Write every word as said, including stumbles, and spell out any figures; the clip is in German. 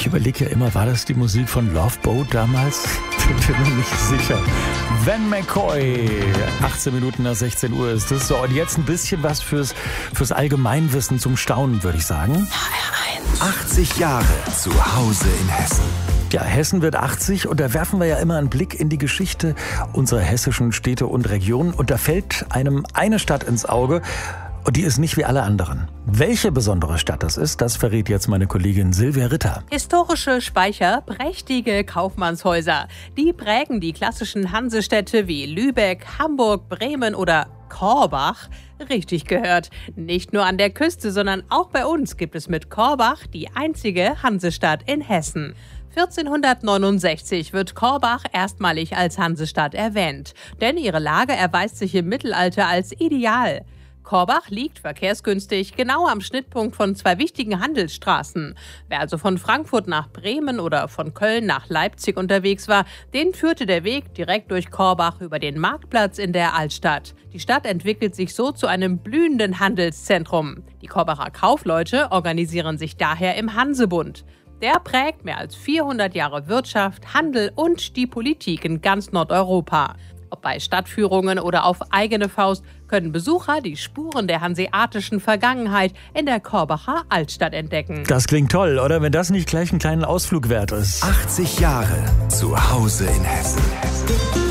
Ich überlege ja immer, war das die Musik von Love Boat damals? Bin mir nicht sicher. Van McCoy. achtzehn Minuten nach sechzehn Uhr ist das so. Und jetzt ein bisschen was fürs, fürs Allgemeinwissen zum Staunen, würde ich sagen. achtzig Jahre zu Hause in Hessen. Ja, Hessen wird achtzig und da werfen wir ja immer einen Blick in die Geschichte unserer hessischen Städte und Regionen. Und da fällt einem eine Stadt ins Auge. Und die ist nicht wie alle anderen. Welche besondere Stadt das ist, das verrät jetzt meine Kollegin Silvia Ritter. Historische Speicher, prächtige Kaufmannshäuser. Die prägen die klassischen Hansestädte wie Lübeck, Hamburg, Bremen oder Korbach. Richtig gehört. Nicht nur an der Küste, sondern auch bei uns gibt es mit Korbach die einzige Hansestadt in Hessen. vierzehnhundertneunundsechzig wird Korbach erstmalig als Hansestadt erwähnt. Denn ihre Lage erweist sich im Mittelalter als ideal. Korbach liegt verkehrsgünstig genau am Schnittpunkt von zwei wichtigen Handelsstraßen. Wer also von Frankfurt nach Bremen oder von Köln nach Leipzig unterwegs war, den führte der Weg direkt durch Korbach über den Marktplatz in der Altstadt. Die Stadt entwickelt sich so zu einem blühenden Handelszentrum. Die Korbacher Kaufleute organisieren sich daher im Hansebund. Der prägt mehr als vierhundert Jahre Wirtschaft, Handel und die Politik in ganz Nordeuropa. Ob bei Stadtführungen oder auf eigene Faust können Besucher die Spuren der hanseatischen Vergangenheit in der Korbacher Altstadt entdecken. Das klingt toll, oder? Wenn das nicht gleich einen kleinen Ausflug wert ist. achtzig Jahre zu Hause in Hessen.